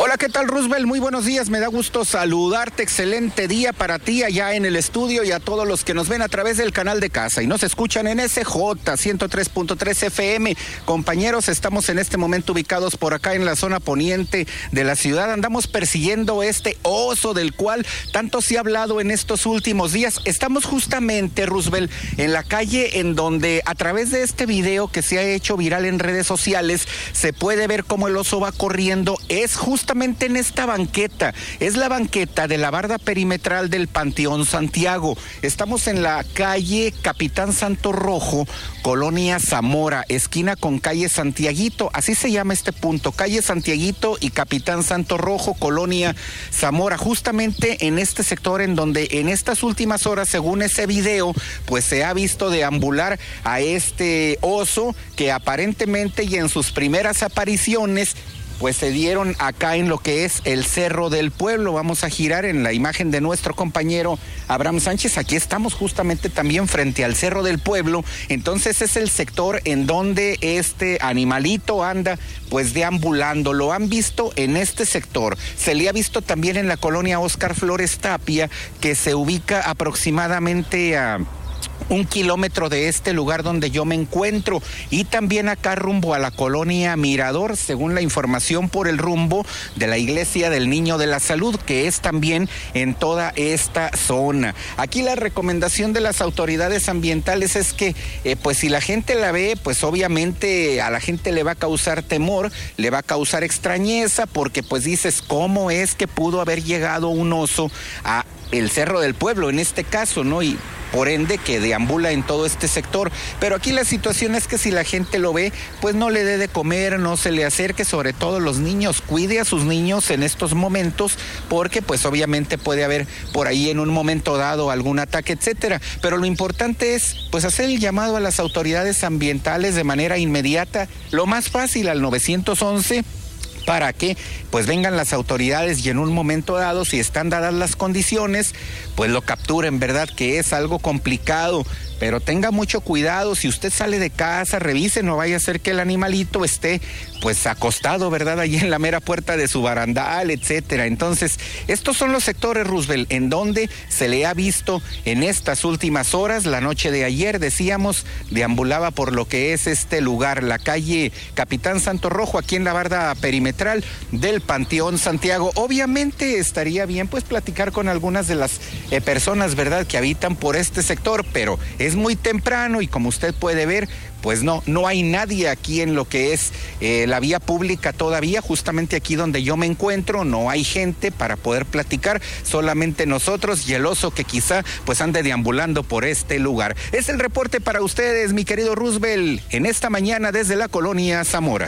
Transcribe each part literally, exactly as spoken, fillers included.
Hola, ¿qué tal, Roosevelt? Muy buenos días, me da gusto saludarte, excelente día para ti allá en el estudio y a todos los que nos ven a través del canal de casa y nos escuchan en S J ciento tres punto tres F M. Compañeros, estamos en este momento ubicados por acá en la zona poniente de la ciudad, andamos persiguiendo este oso del cual tanto se ha hablado en estos últimos días. Estamos justamente, Roosevelt, en la calle en donde a través de este video que se ha hecho viral en redes sociales se puede ver cómo el oso va corriendo. Es justamente Justamente en esta banqueta, es la banqueta de la barda perimetral del Panteón Santiago. Estamos en la calle Capitán Santo Rojo, Colonia Zamora, esquina con calle Santiaguito, así se llama este punto, calle Santiaguito y Capitán Santo Rojo, Colonia Zamora, justamente en este sector en donde en estas últimas horas, según ese video, pues se ha visto deambular a este oso que aparentemente y en sus primeras apariciones pues se dieron acá en lo que es el Cerro del Pueblo. Vamos a girar en la imagen de nuestro compañero Abraham Sánchez. Aquí estamos justamente también frente al Cerro del Pueblo. Entonces es el sector en donde este animalito anda pues deambulando. Lo han visto en este sector. Se le ha visto también en la colonia Óscar Flores Tapia, que se ubica aproximadamente a un kilómetro de este lugar donde yo me encuentro, y también acá rumbo a la colonia Mirador, según la información por el rumbo de la Iglesia del Niño de la Salud, que es también en toda esta zona. Aquí la recomendación de las autoridades ambientales es que eh, pues si la gente la ve, pues obviamente a la gente le va a causar temor, le va a causar extrañeza, porque pues dices, ¿cómo es que pudo haber llegado un oso a el Cerro del Pueblo en este caso, ¿no? Y por ende que deambula en todo este sector. Pero aquí la situación es que si la gente lo ve, pues no le dé de comer, no se le acerque, sobre todo los niños, cuide a sus niños en estos momentos, porque pues obviamente puede haber por ahí en un momento dado algún ataque, etcétera. Pero lo importante es pues hacer el llamado a las autoridades ambientales de manera inmediata, lo más fácil al nueve once, para que pues vengan las autoridades y en un momento dado, si están dadas las condiciones, pues lo capturen, ¿verdad? Que es algo complicado, pero tenga mucho cuidado. Si usted sale de casa, revise, no vaya a ser que el animalito esté pues acostado, ¿verdad? Allí en la mera puerta de su barandal, etcétera. Entonces, estos son los sectores, Roosevelt, en donde se le ha visto en estas últimas horas. La noche de ayer, decíamos, deambulaba por lo que es este lugar, la calle Capitán Santo Rojo, aquí en la barda perimetral del Panteón Santiago. Obviamente estaría bien pues platicar con algunas de las eh, personas, ¿verdad?, que habitan por este sector, pero es muy temprano y como usted puede ver, pues no, no hay nadie aquí en lo que es eh, la vía pública todavía, justamente aquí donde yo me encuentro, no hay gente para poder platicar, solamente nosotros y el oso que quizá pues ande deambulando por este lugar. Es el reporte para ustedes, mi querido Roosevelt, en esta mañana desde la colonia Zamora.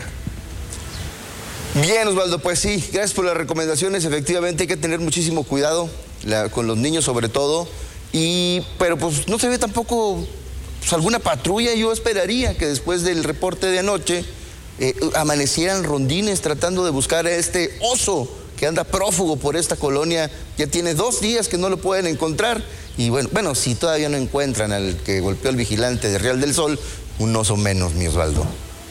Bien, Osvaldo, pues sí, gracias por las recomendaciones. Efectivamente hay que tener muchísimo cuidado la, con los niños sobre todo, y pero pues no se ve tampoco pues, alguna patrulla. Yo esperaría que después del reporte de anoche eh, amanecieran rondines tratando de buscar a este oso que anda prófugo por esta colonia. Ya tiene dos días que no lo pueden encontrar, y bueno, bueno, si todavía no encuentran al que golpeó al vigilante de Real del Sol, un oso menos, mi Osvaldo.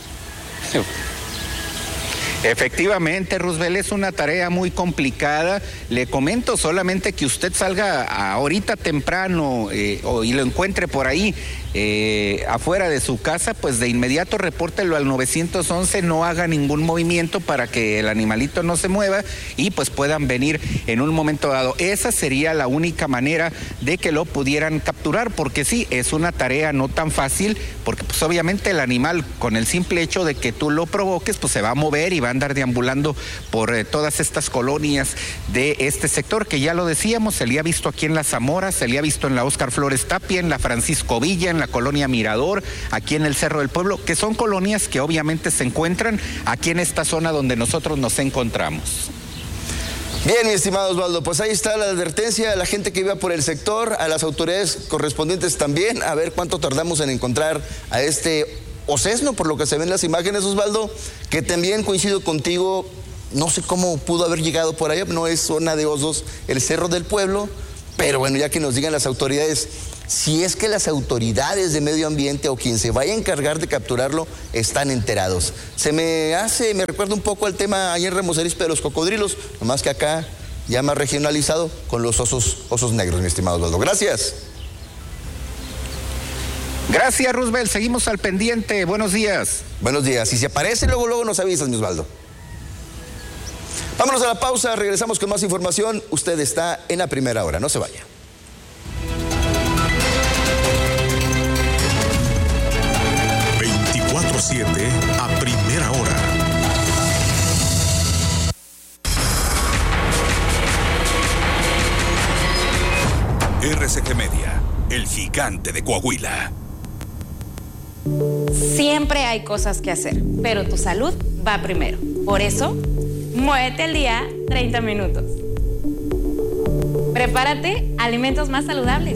Efectivamente, Roosevelt, es una tarea muy complicada. Le comento solamente que usted salga ahorita temprano eh, o, y lo encuentre por ahí eh, afuera de su casa, pues de inmediato repórtelo al nueve once, no haga ningún movimiento para que el animalito no se mueva y pues puedan venir en un momento dado. Esa sería la única manera de que lo pudieran capturar, porque sí, es una tarea no tan fácil, porque pues obviamente el animal, con el simple hecho de que tú lo provoques, pues se va a mover y va a andar deambulando por eh, todas estas colonias de este sector, que ya lo decíamos, se le ha visto aquí en la Zamora, se le ha visto en la Óscar Flores Tapia, en la Francisco Villa, en la colonia Mirador, aquí en el Cerro del Pueblo, que son colonias que obviamente se encuentran aquí en esta zona donde nosotros nos encontramos. Bien, mi estimado Osvaldo, pues ahí está la advertencia a la gente que viva por el sector, a las autoridades correspondientes también, a ver cuánto tardamos en encontrar a este osesno, por lo que se ven las imágenes, Osvaldo, que también coincido contigo, no sé cómo pudo haber llegado por allá, no es zona de osos el Cerro del Pueblo, pero bueno, ya que nos digan las autoridades si es que las autoridades de medio ambiente o quien se vaya a encargar de capturarlo están enterados. Se me hace, me recuerda un poco al tema allá en Ramos Arizpe de los cocodrilos, nomás que acá ya más regionalizado con los osos, osos negros, mi estimado Osvaldo. Gracias. Gracias, Roosevelt. Seguimos al pendiente. Buenos días. Buenos días. Si se aparece, luego, luego nos avisas, mi Osvaldo. Vámonos a la pausa, regresamos con más información. Usted está en la primera hora, no se vaya. veinticuatro siete a primera hora. R C G Media, el gigante de Coahuila. Siempre hay cosas que hacer, pero tu salud va primero. Por eso, muévete al día treinta minutos. Prepárate alimentos más saludables.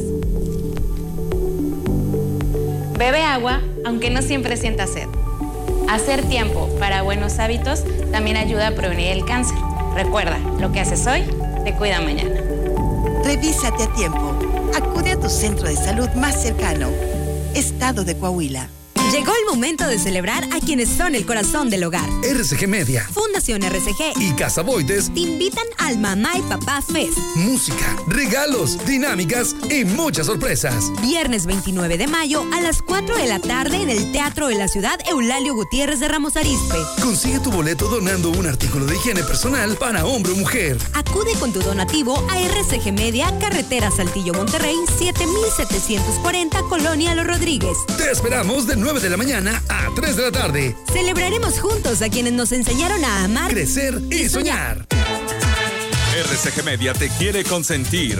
Bebe agua, aunque no siempre sientas sed. Hacer tiempo para buenos hábitos también ayuda a prevenir el cáncer. Recuerda, lo que haces hoy te cuida mañana. Revísate a tiempo. Acude a tu centro de salud más cercano. Estado de Coahuila. Llegó el momento de celebrar a quienes son el corazón del hogar. R C G Media, Fundación R C G y Casa Boites te invitan al Mamá y Papá Fest. Música, regalos, dinámicas y muchas sorpresas. Viernes veintinueve de mayo a las cuatro de la tarde en el Teatro de la Ciudad Eulalio Gutiérrez de Ramos Arizpe. Consigue tu boleto donando un artículo de higiene personal para hombre o mujer. Acude con tu donativo a R C G Media, Carretera Saltillo Monterrey, siete mil setecientos cuarenta, Colonia Los Rodríguez. Te esperamos de nueve de la mañana a tres de la tarde. Celebraremos juntos a quienes nos enseñaron a amar, crecer y, y soñar. R C G Media te quiere consentir.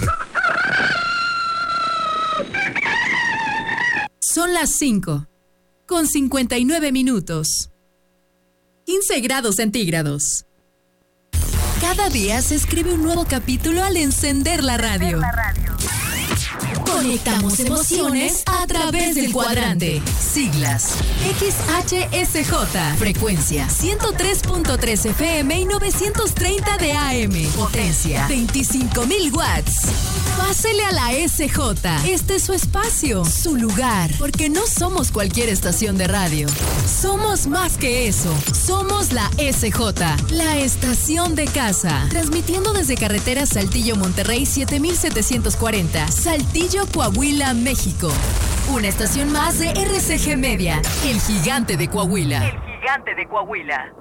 Son las cinco, con cincuenta y nueve minutos. quince grados centígrados. Cada día se escribe un nuevo capítulo al encender la radio. Conectamos emociones a través del cuadrante. Siglas: X H S J. Frecuencia: ciento tres punto tres F M y novecientos treinta de A M. Potencia: veinticinco mil watts. Pásele a la S J. Este es su espacio, su lugar. Porque no somos cualquier estación de radio. Somos más que eso. Somos la S J, la estación de casa. Transmitiendo desde carretera Saltillo Monterrey siete mil setecientos cuarenta. Saltillo, Coahuila, México. Una estación más de R C G Media, el gigante de Coahuila. El gigante de Coahuila.